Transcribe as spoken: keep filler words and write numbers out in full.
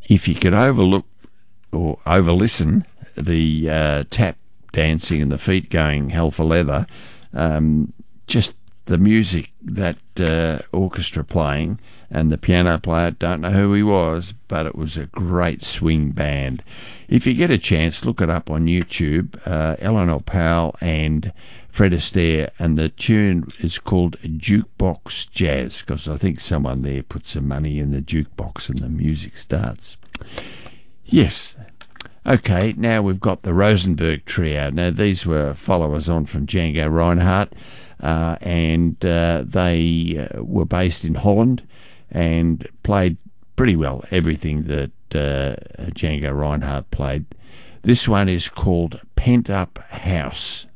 if you could overlook or over-listen the uh, tap dancing and the feet going hell for leather, um, just the music, that uh, orchestra playing, and the piano player, don't know who he was, but it was a great swing band. If you get a chance, look it up on YouTube, uh, Eleanor Powell and Fred Astaire, and the tune is called Jukebox Jazz, because I think someone there put some money in the jukebox and the music starts. Yes. Okay, now we've got the Rosenberg Trio. Now, these were followers on from Django Reinhardt, uh, and uh, they uh, were based in Holland and played pretty well everything that uh, Django Reinhardt played. This one is called Pent Up House.